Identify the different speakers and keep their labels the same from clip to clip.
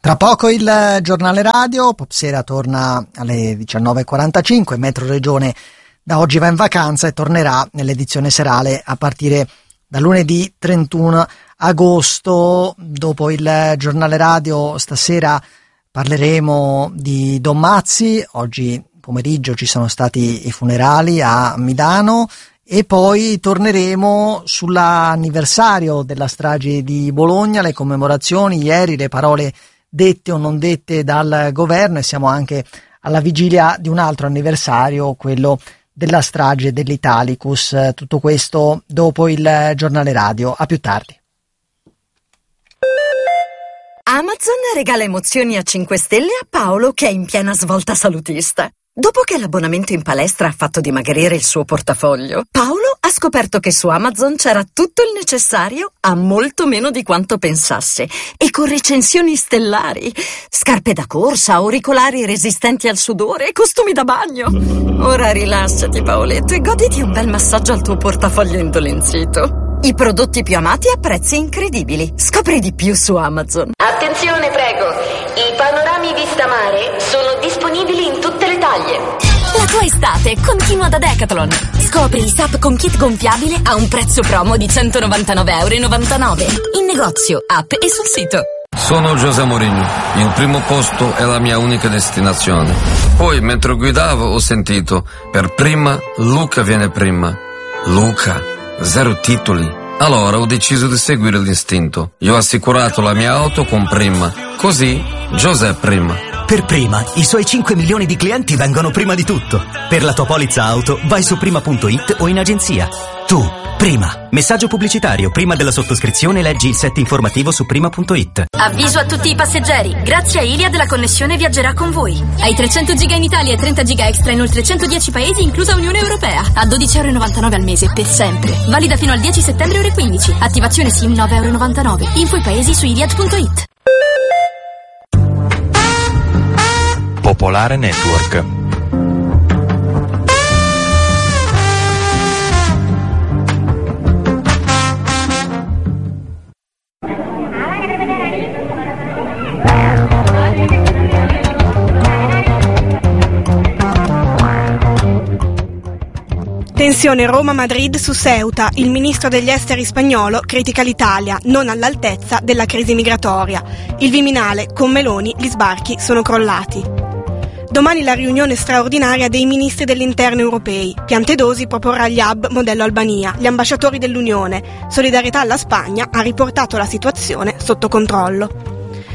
Speaker 1: Tra poco il giornale radio, Popsera torna alle 19.45, Metro Regione da oggi va in vacanza e tornerà nell'edizione serale a partire da lunedì 31 agosto. Dopo il giornale radio stasera parleremo di Don Mazzi, oggi pomeriggio ci sono stati i funerali a Midano e poi torneremo sull'anniversario della strage di Bologna, le commemorazioni, ieri le parole dette o non dette dal governo, e siamo anche alla vigilia di un altro anniversario, quello della strage dell'Italicus. Tutto questo dopo il giornale radio. A più tardi.
Speaker 2: Amazon regala emozioni a 5 stelle a Paolo, che è in piena svolta salutista. Dopo che l'abbonamento in palestra ha fatto dimagrire il suo portafoglio, Paolo ha scoperto che su Amazon c'era tutto il necessario a molto meno di quanto pensasse, e con recensioni stellari. Scarpe da corsa, auricolari resistenti al sudore e costumi da bagno. Ora rilassati, Paoletto, e goditi un bel massaggio al tuo portafoglio indolenzito. I prodotti più amati a prezzi incredibili. Scopri di più su Amazon.
Speaker 3: Attenzione, prego. I panorami vista mare sono disponibili in tutte le taglie.
Speaker 4: La tua estate continua da Decathlon. Scopri i SUP con kit gonfiabile a un prezzo promo di €199,99. In negozio, app e sul sito.
Speaker 5: Sono José Mourinho. Il primo posto è la mia unica destinazione. Poi, mentre guidavo, ho sentito: per prima, Luca viene prima. Luca, 0 titoli. Allora ho deciso di seguire l'istinto. Io ho assicurato la mia auto con Prima. Così, José prima.
Speaker 6: Per Prima, i suoi 5 milioni di clienti vengono prima di tutto. Per la tua polizza auto, vai su prima.it o in agenzia. Tu, Prima. Messaggio pubblicitario. Prima della sottoscrizione leggi il set informativo su prima.it.
Speaker 4: Avviso a tutti i passeggeri. Grazie a Iliad la connessione viaggerà con voi. Hai 300 giga in Italia e 30 giga extra in oltre 110 paesi, inclusa Unione Europea. A €12,99 al mese, per sempre. Valida fino al 10 settembre ore 15. Attivazione SIM €9,99. Info i paesi su iliad.it.
Speaker 7: Popolare Network.
Speaker 8: Tensione Roma-Madrid su Ceuta. Il ministro degli esteri spagnolo critica l'Italia, non all'altezza della crisi migratoria. Il Viminale, con Meloni, gli sbarchi sono crollati. Domani la riunione straordinaria dei ministri dell'interno europei. Piantedosi proporrà gli hub modello Albania. Gli ambasciatori dell'Unione. Solidarietà alla Spagna ha riportato la situazione sotto controllo.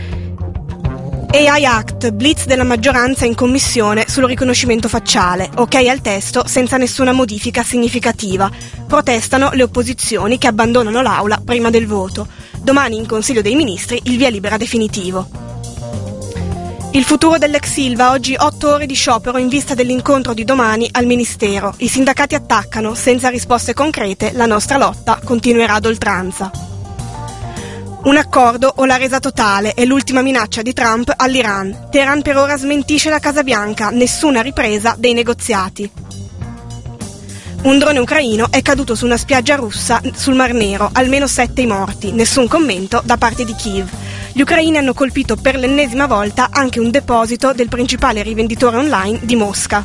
Speaker 8: AI Act, blitz della maggioranza in commissione sul riconoscimento facciale. Ok al testo senza nessuna modifica significativa. Protestano le opposizioni che abbandonano l'aula prima del voto. Domani in Consiglio dei Ministri il via libera definitivo. Il futuro dell'ex Ilva, oggi 8 ore di sciopero in vista dell'incontro di domani al Ministero. I sindacati attaccano, senza risposte concrete, la nostra lotta continuerà ad oltranza. Un accordo o la resa totale è l'ultima minaccia di Trump all'Iran. Teheran per ora smentisce la Casa Bianca, nessuna ripresa dei negoziati. Un drone ucraino è caduto su una spiaggia russa sul Mar Nero, almeno 7 i morti, nessun commento da parte di Kiev. Gli ucraini hanno colpito per l'ennesima volta anche un deposito del principale rivenditore online di Mosca.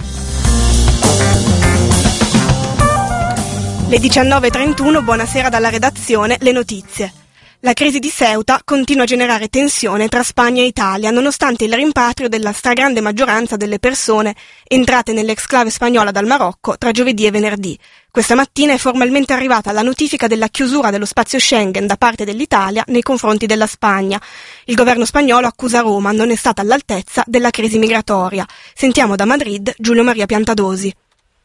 Speaker 8: Le 19.31, buonasera dalla redazione, le notizie. La crisi di Ceuta continua a generare tensione tra Spagna e Italia, nonostante il rimpatrio della stragrande maggioranza delle persone entrate nell'exclave spagnola dal Marocco tra giovedì e venerdì. Questa mattina è formalmente arrivata la notifica della chiusura dello spazio Schengen da parte dell'Italia nei confronti della Spagna. Il governo spagnolo accusa Roma non è stata all'altezza della crisi migratoria. Sentiamo da Madrid Giulio Maria Piantadosi.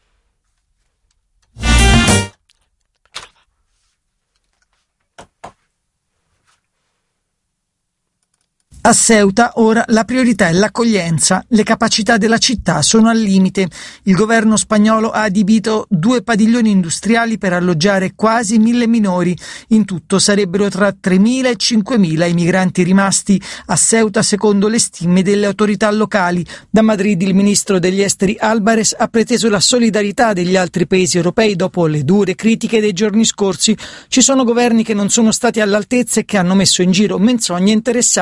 Speaker 1: A Ceuta ora la priorità è l'accoglienza, le capacità della città sono al limite. Il governo spagnolo ha adibito 2 padiglioni industriali per alloggiare quasi 1.000 minori. In tutto sarebbero tra 3.000 e 5.000 i migranti rimasti a Ceuta secondo le stime delle autorità locali. Da Madrid il ministro degli esteri Álvarez ha preteso la solidarietà degli altri paesi europei dopo le dure critiche dei giorni scorsi. Ci sono governi che non sono stati all'altezza e che hanno messo in giro menzogne interessate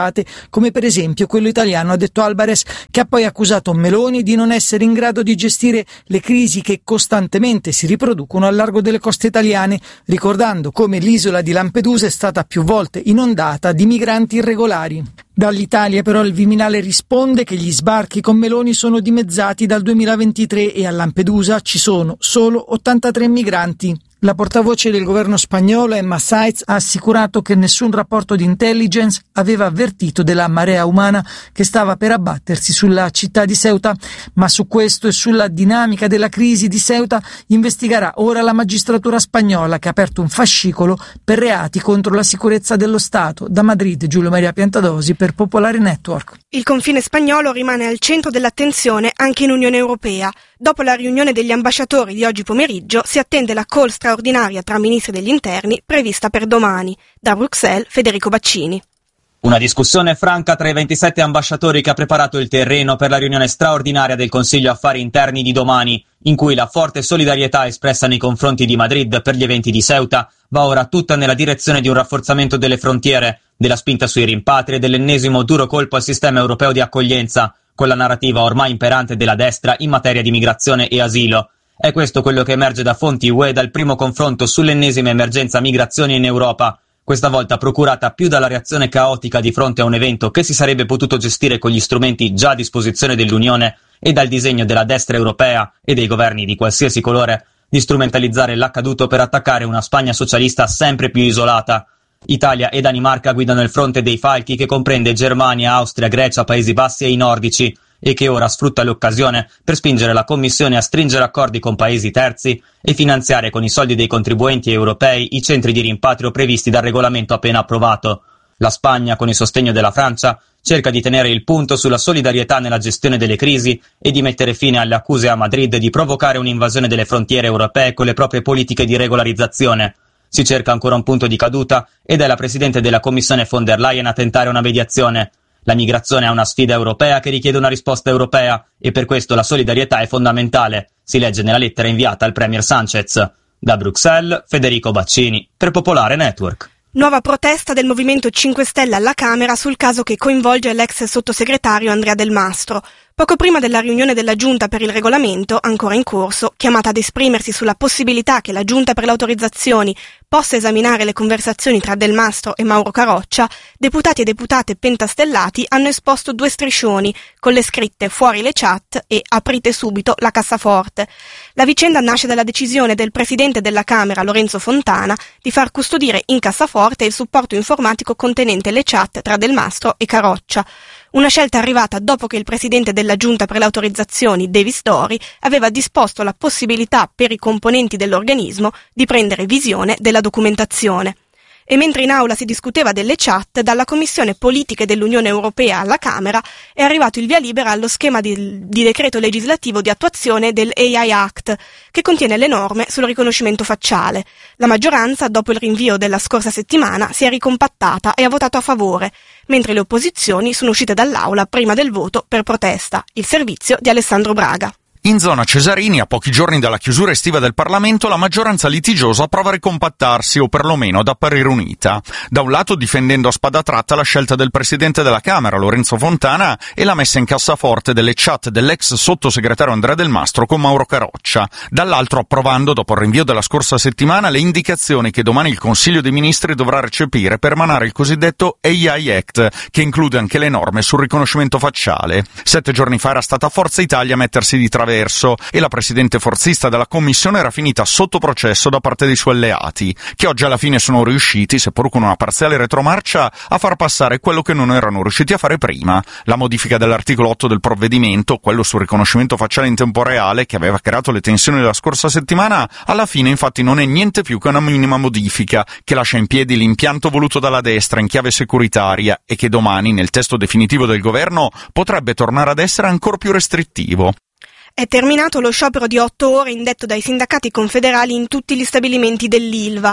Speaker 7: come per esempio quello italiano, ha detto Albares, che ha poi accusato Meloni di non essere in grado di gestire le crisi che costantemente si riproducono al largo delle coste italiane, ricordando come l'isola di Lampedusa è stata più volte inondata di migranti irregolari. Dall'Italia però il Viminale risponde che gli sbarchi con Meloni sono dimezzati dal 2023 e a Lampedusa ci sono solo 83 migranti. La portavoce del governo spagnolo, Emma Sáenz, ha assicurato che nessun rapporto di intelligence aveva avvertito della marea umana che stava per abbattersi sulla città di Ceuta, ma su questo e sulla dinamica della crisi di Ceuta investigherà ora la magistratura spagnola, che ha aperto un fascicolo per reati contro la sicurezza dello Stato. Da Madrid, Giulio Maria Piantadosi per Popolare Network.
Speaker 8: Il confine spagnolo rimane al centro dell'attenzione anche in Unione Europea. Dopo la riunione degli ambasciatori di oggi pomeriggio si attende la call straordinaria tra ministri degli interni prevista per domani. Da Bruxelles, Federico Baccini.
Speaker 9: Una discussione franca tra i 27 ambasciatori che ha preparato il terreno per la riunione straordinaria del Consiglio Affari Interni di domani, in cui la forte solidarietà espressa nei confronti di Madrid per gli eventi di Ceuta va ora tutta nella direzione di un rafforzamento delle frontiere, della spinta sui rimpatri e dell'ennesimo duro colpo al sistema europeo di accoglienza, con la narrativa ormai imperante della destra in materia di migrazione e asilo. È questo quello che emerge da fonti UE dal primo confronto sull'ennesima emergenza migrazioni in Europa, questa volta procurata più dalla reazione caotica di fronte a un evento che si sarebbe potuto gestire con gli strumenti già a disposizione dell'Unione e dal disegno della destra europea e dei governi di qualsiasi colore di strumentalizzare l'accaduto per attaccare una Spagna socialista sempre più isolata. Italia e Danimarca guidano il fronte dei falchi che comprende Germania, Austria, Grecia, Paesi Bassi e i nordici e che ora sfrutta l'occasione per spingere la Commissione a stringere accordi con paesi terzi e finanziare con i soldi dei contribuenti europei i centri di rimpatrio previsti dal regolamento appena approvato. La Spagna, con il sostegno della Francia, cerca di tenere il punto sulla solidarietà nella gestione delle crisi e di mettere fine alle accuse a Madrid di provocare un'invasione delle frontiere europee con le proprie politiche di regolarizzazione. Si cerca ancora un punto di caduta ed è la Presidente della Commissione von der Leyen a tentare una mediazione. La migrazione è una sfida europea che richiede una risposta europea e per questo la solidarietà è fondamentale, si legge nella lettera inviata al Premier Sánchez. Da Bruxelles, Federico Baccini, per Popolare Network.
Speaker 8: Nuova protesta del Movimento 5 Stelle alla Camera sul caso che coinvolge l'ex sottosegretario Andrea Del Mastro. Poco prima della riunione della Giunta per il regolamento, ancora in corso, chiamata ad esprimersi sulla possibilità che la Giunta per le autorizzazioni possa esaminare le conversazioni tra Del Mastro e Mauro Caroccia, deputati e deputate pentastellati hanno esposto 2 striscioni con le scritte "fuori le chat" e "aprite subito la cassaforte". La vicenda nasce dalla decisione del presidente della Camera, Lorenzo Fontana, di far custodire in cassaforte il supporto informatico contenente le chat tra Del Mastro e Caroccia. Una scelta arrivata dopo che il presidente della Giunta per le autorizzazioni, Davis Dori, aveva disposto la possibilità per i componenti dell'organismo di prendere visione della documentazione. E mentre in aula si discuteva delle chat, dalla Commissione Politiche dell'Unione Europea alla Camera è arrivato il via libera allo schema di decreto legislativo di attuazione del AI Act, che contiene le norme sul riconoscimento facciale. La maggioranza, dopo il rinvio della scorsa settimana, si è ricompattata e ha votato a favore, mentre le opposizioni sono uscite dall'aula prima del voto per protesta. Il servizio di Alessandro Braga.
Speaker 10: In zona Cesarini, a pochi giorni dalla chiusura estiva del Parlamento, la maggioranza litigiosa prova a ricompattarsi o perlomeno ad apparire unita. Da un lato difendendo a spada tratta la scelta del presidente della Camera, Lorenzo Fontana, e la messa in cassaforte delle chat dell'ex sottosegretario Andrea Del Mastro con Mauro Caroccia. Dall'altro approvando, dopo il rinvio della scorsa settimana, le indicazioni che domani il Consiglio dei Ministri dovrà recepire per emanare il cosiddetto AI Act, che include anche le norme sul riconoscimento facciale. 7 giorni fa era stata Forza Italia a mettersi di traverso e la presidente forzista della commissione era finita sotto processo da parte dei suoi alleati, che oggi alla fine sono riusciti, seppur con una parziale retromarcia, a far passare quello che non erano riusciti a fare prima, la modifica dell'articolo 8 del provvedimento, quello sul riconoscimento facciale in tempo reale, che aveva creato le tensioni della scorsa settimana. Alla fine infatti non è niente più che una minima modifica, che lascia in piedi l'impianto voluto dalla destra in chiave securitaria e che domani, nel testo definitivo del governo, potrebbe tornare ad essere ancora più restrittivo.
Speaker 8: È terminato lo sciopero di 8 ore indetto dai sindacati confederali in tutti gli stabilimenti dell'Ilva.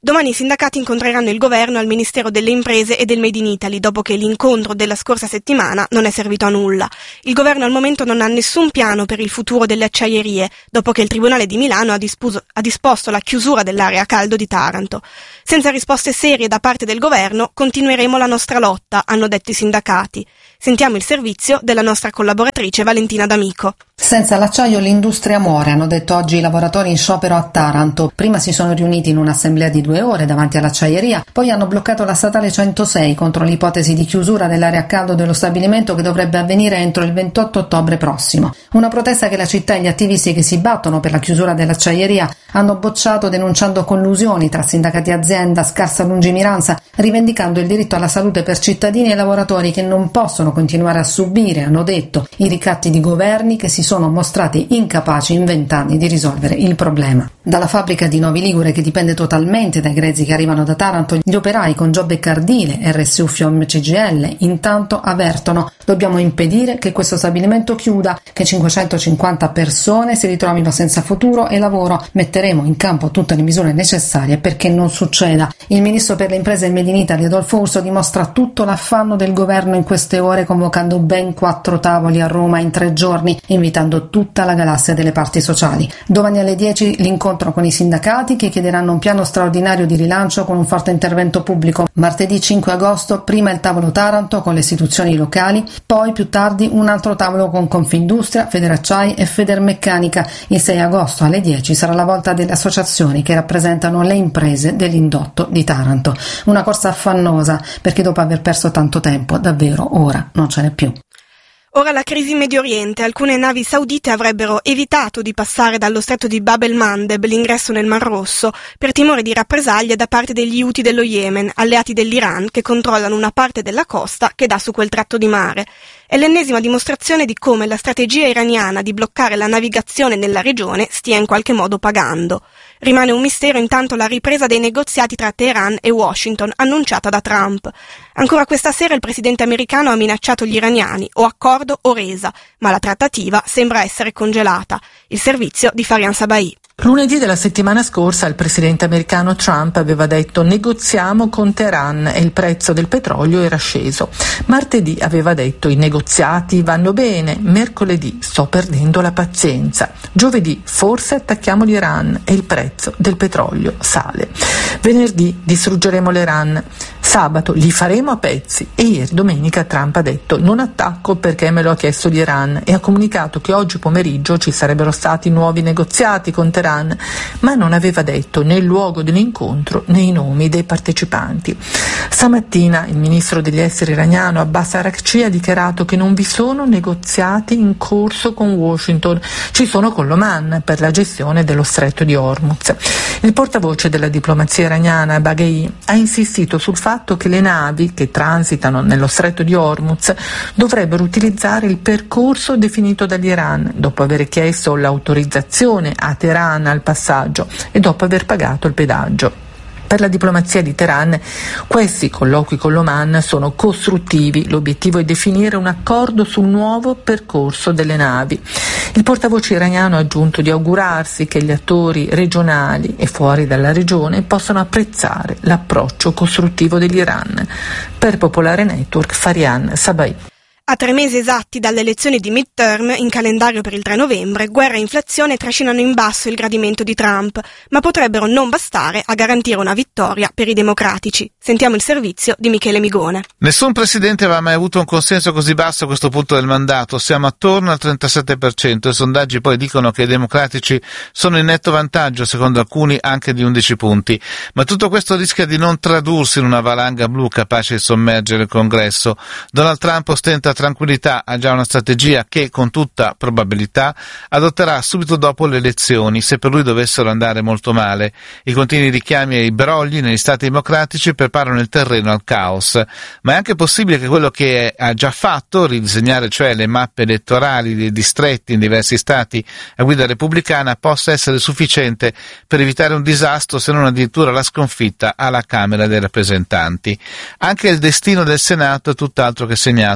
Speaker 8: Domani i sindacati incontreranno il governo al Ministero delle Imprese e del Made in Italy, dopo che l'incontro della scorsa settimana non è servito a nulla. Il governo al momento non ha nessun piano per il futuro delle acciaierie, dopo che il Tribunale di Milano ha disposto la chiusura dell'area a caldo di Taranto. Senza risposte serie da parte del governo, continueremo la nostra lotta, hanno detto i sindacati. Sentiamo il servizio della nostra collaboratrice Valentina D'Amico.
Speaker 11: Senza l'acciaio l'industria muore, hanno detto oggi i lavoratori in sciopero a Taranto. Prima si sono riuniti in un'assemblea di 2 ore davanti all'acciaieria, poi hanno bloccato la statale 106 contro l'ipotesi di chiusura dell'area a caldo dello stabilimento che dovrebbe avvenire entro il 28 ottobre prossimo. Una protesta che la città e gli attivisti che si battono per la chiusura dell'acciaieria hanno bocciato, denunciando collusioni tra sindacati e azienda, scarsa lungimiranza, rivendicando il diritto alla salute per cittadini e lavoratori che non possono continuare a subire, hanno detto, i ricatti di governi che si sono mostrati incapaci in 20 anni di risolvere il problema. Dalla fabbrica di Novi Ligure, che dipende totalmente dai grezzi che arrivano da Taranto, gli operai con Giobbe e Cardile, RSU Fiom CGL, intanto avvertono: dobbiamo impedire che questo stabilimento chiuda, che 550 persone si ritrovino senza futuro e lavoro. Metteremo in campo tutte le misure necessarie perché non succeda. Il ministro per le imprese e il Made in Italy, Adolfo Urso, dimostra tutto l'affanno del governo in queste ore, convocando ben 4 tavoli a Roma in 3 giorni, invitando tutta la galassia delle parti sociali. Domani alle 10 l'incontro con i sindacati, che chiederanno un piano straordinario di rilancio con un forte intervento pubblico. Martedì 5 agosto prima il tavolo Taranto con le istituzioni locali, poi più tardi un altro tavolo con Confindustria, Federacciai e Federmeccanica. Il 6 agosto alle 10 sarà la volta delle associazioni che rappresentano le imprese dell'indotto di Taranto. Una corsa affannosa, perché dopo aver perso tanto tempo, davvero ora non ce n'è più.
Speaker 8: Ora la crisi in Medio Oriente. Alcune navi saudite avrebbero evitato di passare dallo stretto di Bab el-Mandeb, l'ingresso nel Mar Rosso, per timore di rappresaglie da parte degli Houthi dello Yemen, alleati dell'Iran, che controllano una parte della costa che dà su quel tratto di mare. È l'ennesima dimostrazione di come la strategia iraniana di bloccare la navigazione nella regione stia in qualche modo pagando. Rimane un mistero intanto la ripresa dei negoziati tra Teheran e Washington, annunciata da Trump. Ancora questa sera il presidente americano ha minacciato gli iraniani: o accordo o resa, ma la trattativa sembra essere congelata. Il servizio di Farian Sabai.
Speaker 12: Lunedì della settimana scorsa il presidente americano Trump aveva detto: negoziamo con Teheran, e il prezzo del petrolio era sceso. Martedì aveva detto: i negoziati vanno bene. Mercoledì: sto perdendo la pazienza. Giovedì: forse attacchiamo l'Iran e il prezzo del petrolio sale. Venerdì: distruggeremo l'Iran. Sabato: li faremo a pezzi. E ieri domenica Trump ha detto: non attacco perché me lo ha chiesto l'Iran, e ha comunicato che oggi pomeriggio ci sarebbero stati nuovi negoziati con Teheran, ma non aveva detto né il luogo dell'incontro né i nomi dei partecipanti. Stamattina il ministro degli esteri iraniano Abbas Araghchi ha dichiarato che non vi sono negoziati in corso con Washington, ci sono con l'Oman per la gestione dello stretto di Hormuz. Il portavoce della diplomazia iraniana Baghei ha insistito sul fatto che le navi che transitano nello stretto di Hormuz dovrebbero utilizzare il percorso definito dall'Iran, dopo aver chiesto l'autorizzazione a Teheran al passaggio e dopo aver pagato il pedaggio. Per la diplomazia di Teheran questi colloqui con l'Oman sono costruttivi, l'obiettivo è definire un accordo sul nuovo percorso delle navi. Il portavoce iraniano ha aggiunto di augurarsi che gli attori regionali e fuori dalla regione possano apprezzare l'approccio costruttivo dell'Iran. Per Popolare Network, Farian Sabai.
Speaker 8: A 3 mesi esatti dalle elezioni di midterm, in calendario per il 3 novembre, guerra e inflazione trascinano in basso il gradimento di Trump, ma potrebbero non bastare a garantire una vittoria per i democratici. Sentiamo il servizio di Michele Migone.
Speaker 13: Nessun presidente aveva mai avuto un consenso così basso a questo punto del mandato, siamo attorno al 37%, i sondaggi poi dicono che i democratici sono in netto vantaggio, secondo alcuni anche di 11 punti, ma tutto questo rischia di non tradursi in una valanga blu capace di sommergere il Congresso. Donald Trump ostenta tranquillità, ha già una strategia che con tutta probabilità adotterà subito dopo le elezioni, se per lui dovessero andare molto male. I continui richiami ai brogli negli stati democratici preparano il terreno al caos, ma è anche possibile che quello che ha già fatto, ridisegnare cioè le mappe elettorali dei distretti in diversi stati a guida repubblicana, possa essere sufficiente per evitare un disastro, se non addirittura la sconfitta alla Camera dei rappresentanti. Anche il destino del Senato è tutt'altro che segnato. Per aver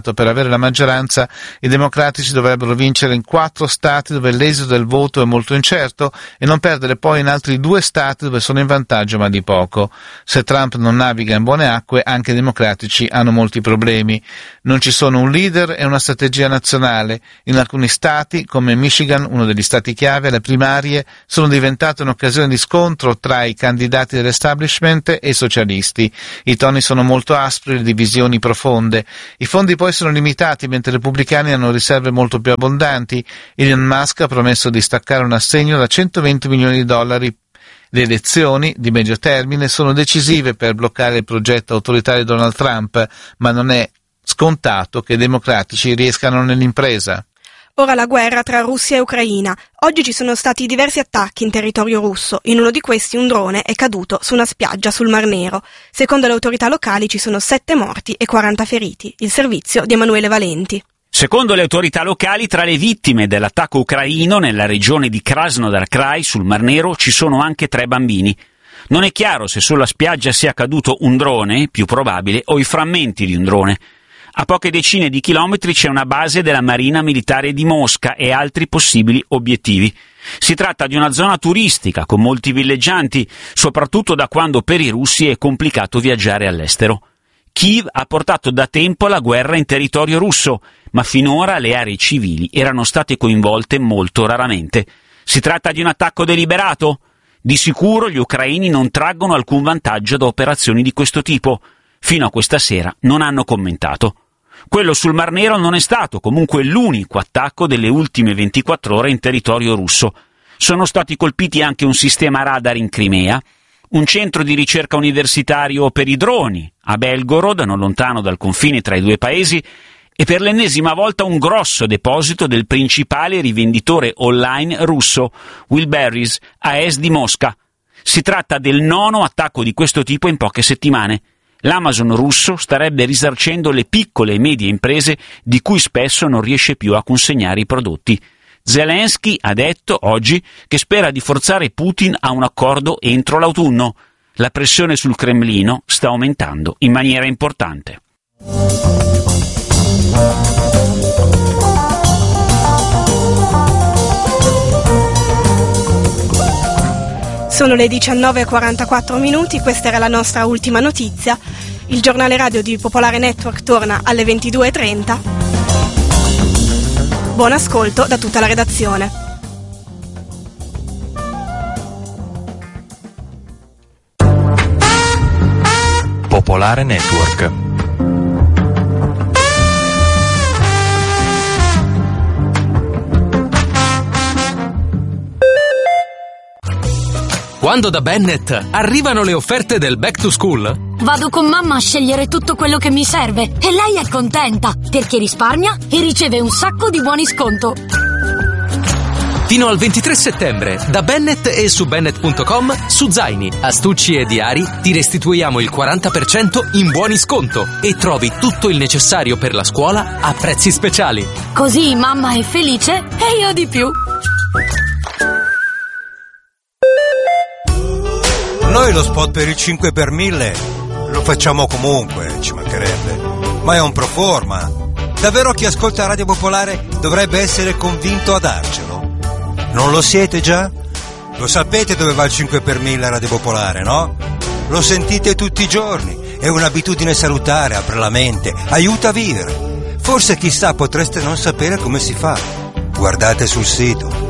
Speaker 13: avere la maggioranza, i democratici dovrebbero vincere in 4 stati dove l'esito del voto è molto incerto e non perdere poi in altri 2 stati dove sono in vantaggio ma di poco. Se Trump non naviga in buone acque, anche i democratici hanno molti problemi. Non ci sono un leader e una strategia nazionale. In alcuni stati, come Michigan, uno degli stati chiave, le primarie sono diventate un'occasione di scontro tra i candidati dell'establishment e i socialisti. I toni sono molto aspri, le divisioni profonde. I fondi poi sono limitati, mentre i repubblicani hanno riserve molto più abbondanti. Elon Musk ha promesso di staccare un assegno da $120 milioni. Le elezioni di medio termine sono decisive per bloccare il progetto autoritario di Donald Trump, ma non è scontato che i democratici riescano nell'impresa.
Speaker 8: Ora la guerra tra Russia e Ucraina. Oggi ci sono stati diversi attacchi in territorio russo. In uno di questi un drone è caduto su una spiaggia sul Mar Nero. Secondo le autorità locali ci sono 7 morti e 40 feriti. Il servizio di Emanuele Valenti.
Speaker 14: Secondo le autorità locali, tra le vittime dell'attacco ucraino nella regione di Krasnodar Krai sul Mar Nero ci sono anche 3 bambini. Non è chiaro se sulla spiaggia sia caduto un drone, più probabile, o i frammenti di un drone. A poche decine di chilometri c'è una base della Marina Militare di Mosca e altri possibili obiettivi. Si tratta di una zona turistica con molti villeggianti, soprattutto da quando per i russi è complicato viaggiare all'estero. Kiev ha portato da tempo la guerra in territorio russo, ma finora le aree civili erano state coinvolte molto raramente. Si tratta di un attacco deliberato? Di sicuro gli ucraini non traggono alcun vantaggio da operazioni di questo tipo. Fino a questa sera non hanno commentato. Quello sul Mar Nero non è stato comunque l'unico attacco delle ultime 24 ore in territorio russo. Sono stati colpiti anche un sistema radar in Crimea, un centro di ricerca universitario per i droni a Belgorod, non lontano dal confine tra i 2 paesi, e per l'ennesima volta un grosso deposito del principale rivenditore online russo, Wildberries, a est di Mosca. Si tratta del 9° attacco di questo tipo in poche settimane. L'Amazon russo starebbe risarcendo le piccole e medie imprese di cui spesso non riesce più a consegnare i prodotti. Zelensky ha detto oggi che spera di forzare Putin a un accordo entro l'autunno. La pressione sul Cremlino sta aumentando in maniera importante.
Speaker 8: Sono le 19:44, questa era la nostra ultima notizia. Il giornale radio di Popolare Network torna alle 22:30. Buon ascolto da tutta la redazione.
Speaker 15: Popolare Network.
Speaker 16: Quando da Bennett arrivano le offerte del Back to School,
Speaker 4: vado con mamma a scegliere tutto quello che mi serve e lei è contenta perché risparmia e riceve un sacco di buoni sconto.
Speaker 16: Fino al 23 settembre, da Bennett e su Bennett.com, su zaini, astucci e diari ti restituiamo il 40% in buoni sconto e trovi tutto il necessario per la scuola a prezzi speciali.
Speaker 4: Così mamma è felice e io di più.
Speaker 17: Noi lo spot per il 5 per 1000 lo facciamo comunque, ci mancherebbe. Ma è un pro forma. Davvero chi ascolta Radio Popolare dovrebbe essere convinto a darcelo. Non lo siete già? Lo sapete dove va il 5 per 1000 Radio Popolare, no? Lo sentite tutti i giorni. È un'abitudine salutare, apre la mente, aiuta a vivere. Forse chissà potreste non sapere come si fa. Guardate sul sito